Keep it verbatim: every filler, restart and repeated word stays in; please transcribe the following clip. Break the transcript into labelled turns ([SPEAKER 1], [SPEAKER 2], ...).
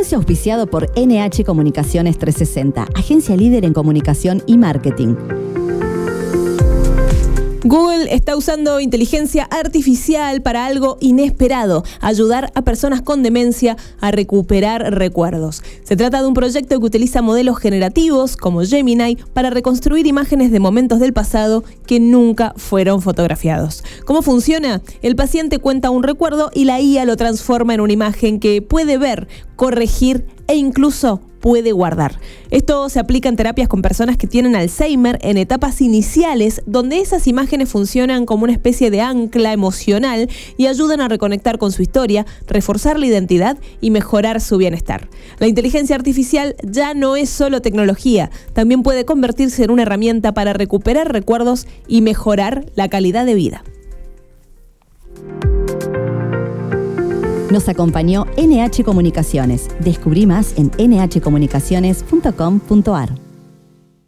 [SPEAKER 1] Espacio auspiciado por N H Comunicaciones trescientos sesenta, agencia líder en comunicación y marketing.
[SPEAKER 2] Google está usando inteligencia artificial para algo inesperado: ayudar a personas con demencia a recuperar recuerdos. Se trata de un proyecto que utiliza modelos generativos como Gemini para reconstruir imágenes de momentos del pasado que nunca fueron fotografiados. ¿Cómo funciona? El paciente cuenta un recuerdo y la I A lo transforma en una imagen que puede ver, corregir e incluso puede guardar. Esto se aplica en terapias con personas que tienen Alzheimer en etapas iniciales, donde esas imágenes funcionan como una especie de ancla emocional y ayudan a reconectar con su historia, reforzar la identidad y mejorar su bienestar. La inteligencia artificial ya no es solo tecnología, también puede convertirse en una herramienta para recuperar recuerdos y mejorar la calidad de vida.
[SPEAKER 1] Nos acompañó N H Comunicaciones. Descubrí más en ene hache comunicaciones punto com punto a r.